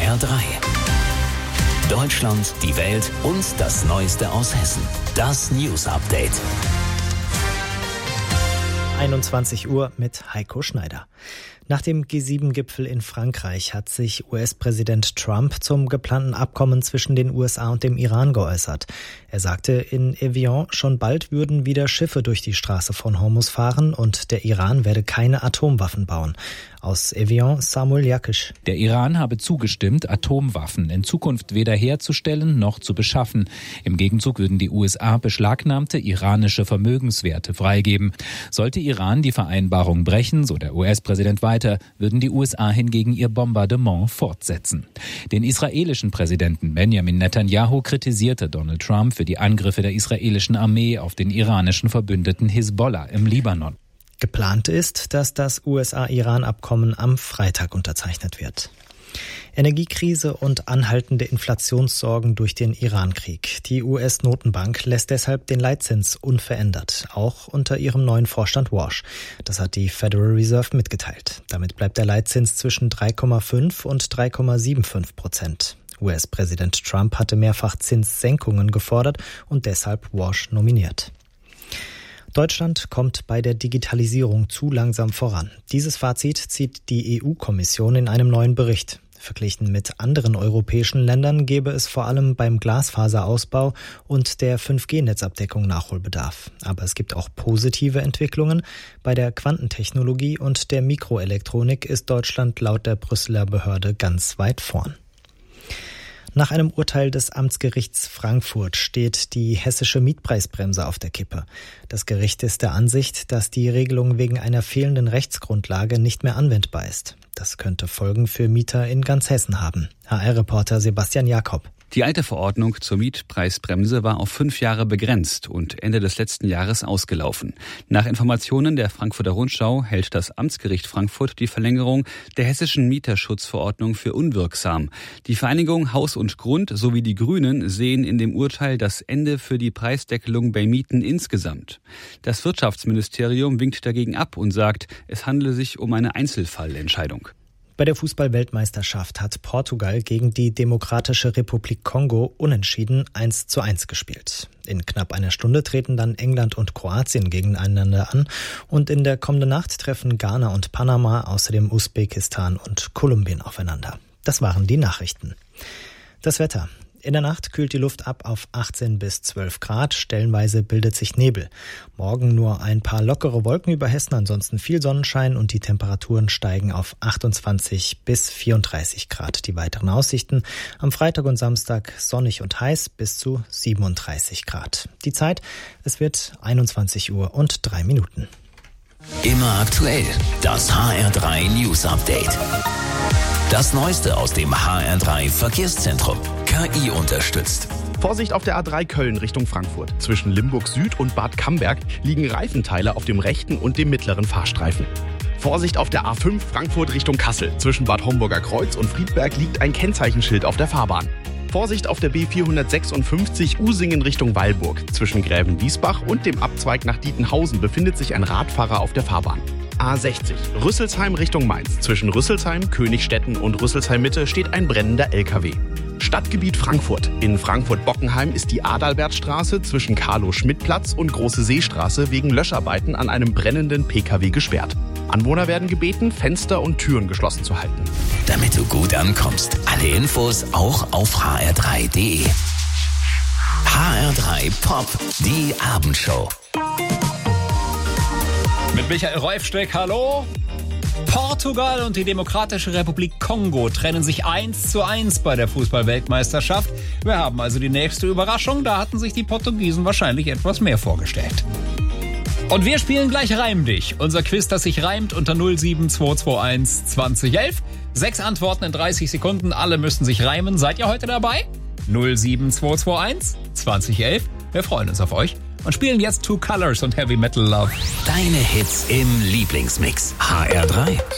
HR3. Deutschland, die Welt und das Neueste aus Hessen. Das News Update. 21 Uhr mit Heiko Schneider. Nach dem G7-Gipfel in Frankreich hat sich US-Präsident Trump zum geplanten Abkommen zwischen den USA und dem Iran geäußert. Er sagte in Evian, schon bald würden wieder Schiffe durch die Straße von Hormuz fahren und der Iran werde keine Atomwaffen bauen. Aus Evian, Samuel Jakisch. Der Iran habe zugestimmt, Atomwaffen in Zukunft weder herzustellen noch zu beschaffen. Im Gegenzug würden die USA beschlagnahmte iranische Vermögenswerte freigeben. Sollte Iran die Vereinbarung brechen, so der US-Präsident weiter, würden die USA hingegen ihr Bombardement fortsetzen. Den israelischen Präsidenten Benjamin Netanyahu kritisierte Donald Trump für die Angriffe der israelischen Armee auf den iranischen Verbündeten Hisbollah im Libanon. Geplant ist, dass das USA-Iran-Abkommen am Freitag unterzeichnet wird. Energiekrise und anhaltende Inflationssorgen durch den Iran-Krieg. Die US-Notenbank lässt deshalb den Leitzins unverändert, auch unter ihrem neuen Vorstand Warsh. Das hat die Federal Reserve mitgeteilt. Damit bleibt der Leitzins zwischen 3,5 und 3,75%. US-Präsident Trump hatte mehrfach Zinssenkungen gefordert und deshalb Warsh nominiert. Deutschland kommt bei der Digitalisierung zu langsam voran. Dieses Fazit zieht die EU-Kommission in einem neuen Bericht. Verglichen mit anderen europäischen Ländern gäbe es vor allem beim Glasfaserausbau und der 5G-Netzabdeckung Nachholbedarf. Aber es gibt auch positive Entwicklungen. Bei der Quantentechnologie und der Mikroelektronik ist Deutschland laut der Brüsseler Behörde ganz weit vorn. Nach einem Urteil des Amtsgerichts Frankfurt steht die hessische Mietpreisbremse auf der Kippe. Das Gericht ist der Ansicht, dass die Regelung wegen einer fehlenden Rechtsgrundlage nicht mehr anwendbar ist. Das könnte Folgen für Mieter in ganz Hessen haben. HR-Reporter Sebastian Jakob. Die alte Verordnung zur Mietpreisbremse war auf 5 Jahre begrenzt und Ende des letzten Jahres ausgelaufen. Nach Informationen der Frankfurter Rundschau hält das Amtsgericht Frankfurt die Verlängerung der hessischen Mieterschutzverordnung für unwirksam. Die Vereinigung Haus und Grund sowie die Grünen sehen in dem Urteil das Ende für die Preisdeckelung bei Mieten insgesamt. Das Wirtschaftsministerium winkt dagegen ab und sagt, es handele sich um eine Einzelfallentscheidung. Bei der Fußball-Weltmeisterschaft hat Portugal gegen die Demokratische Republik Kongo unentschieden 1:1 gespielt. In knapp einer Stunde treten dann England und Kroatien gegeneinander an und in der kommenden Nacht treffen Ghana und Panama, außerdem Usbekistan und Kolumbien aufeinander. Das waren die Nachrichten. Das Wetter. In der Nacht kühlt die Luft ab auf 18 bis 12 Grad, stellenweise bildet sich Nebel. Morgen nur ein paar lockere Wolken über Hessen, ansonsten viel Sonnenschein und die Temperaturen steigen auf 28 bis 34 Grad. Die weiteren Aussichten am Freitag und Samstag sonnig und heiß bis zu 37 Grad. Die Zeit, es wird 21 Uhr und 3 Minuten. Immer aktuell, das HR3 News Update. Das Neueste aus dem HR3 Verkehrszentrum. KI unterstützt. Vorsicht auf der A3 Köln Richtung Frankfurt. Zwischen Limburg Süd und Bad Camberg liegen Reifenteile auf dem rechten und dem mittleren Fahrstreifen. Vorsicht auf der A5 Frankfurt Richtung Kassel. Zwischen Bad Homburger Kreuz und Friedberg liegt ein Kennzeichenschild auf der Fahrbahn. Vorsicht auf der B456 Usingen Richtung Weilburg. Zwischen Gräven-Wiesbach und dem Abzweig nach Dietenhausen befindet sich ein Radfahrer auf der Fahrbahn. A60 Rüsselsheim Richtung Mainz. Zwischen Rüsselsheim, Königstetten und Rüsselsheim-Mitte steht ein brennender LKW. Stadtgebiet Frankfurt. In Frankfurt-Bockenheim ist die Adalbertstraße zwischen Carlo-Schmidt-Platz und Große Seestraße wegen Löscharbeiten an einem brennenden PKW gesperrt. Anwohner werden gebeten, Fenster und Türen geschlossen zu halten. Damit du gut ankommst, alle Infos auch auf hr3.de. HR3 Pop, die Abendshow. Mit Michael Reufsteck, hallo. Portugal und die Demokratische Republik Kongo trennen sich 1:1 bei der Fußball-Weltmeisterschaft. Wir haben also die nächste Überraschung. Da hatten sich die Portugiesen wahrscheinlich etwas mehr vorgestellt. Und wir spielen gleich Reim dich. Unser Quiz, das sich reimt unter 07221 2011. 6 Antworten in 30 Sekunden. Alle müssen sich reimen. Seid ihr heute dabei? 07221 2011. Wir freuen uns auf euch. Und spielen jetzt Two Colors und Heavy Metal Love. Deine Hits im Lieblingsmix. HR3.